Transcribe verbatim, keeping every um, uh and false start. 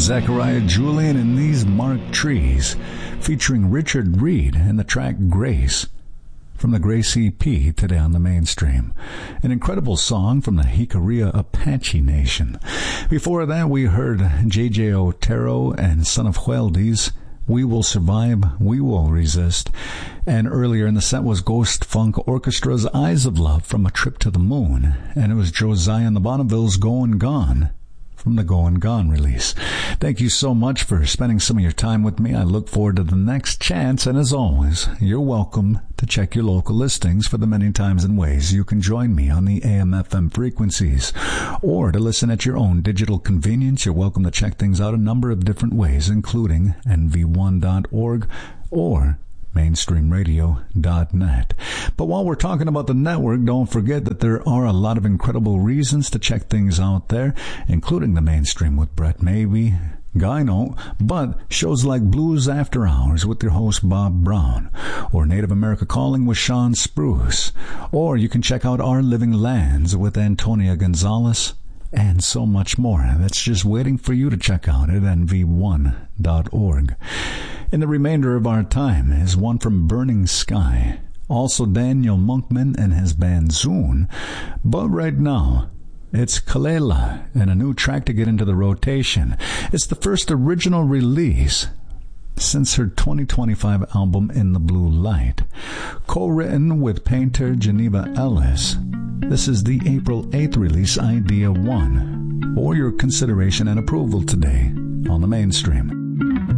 Zachariah Julian and These Marked Trees, featuring Richard Reed and the track Grace, from the Grace E P, today on the Mainstream. An incredible song from the Jicarilla Apache Nation. Before that, we heard J J Otero and Son of Hueldes, We Will Survive, We Will Resist. And earlier in the set was Ghost Funk Orchestra's Eyes of Love from A Trip to the Moon. And it was Josiah and the Bonneville's Goin' Gone from the Goin' Gone release. Thank you so much for spending some of your time with me. I look forward to the next chance, and as always, you're welcome to check your local listings for the many times and ways you can join me on the A M F M frequencies. Or to listen at your own digital convenience, you're welcome to check things out a number of different ways, including N V one dot org or mainstream radio dot net. But while we're talking about the network, don't forget that there are a lot of incredible reasons to check things out there, including the Mainstream with Brett Mabee, Gyno, but shows like Blues After Hours with your host Bob Brown, or Native America Calling with Sean Spruce, or you can check out Our Living Lands with Antonia Gonzalez, and so much more. That's just waiting for you to check out at N V one dot org. In the remainder of our time is one from Burning Sky, also Daniel Monkman and his band Zune. But right now, it's Kalela and a new track to get into the rotation. It's the first original release since her twenty twenty-five album In the Blue Light. Co-written with painter Geneva Ellis, this is the April eighth release, Idea One, for your consideration and approval today on the Mainstream.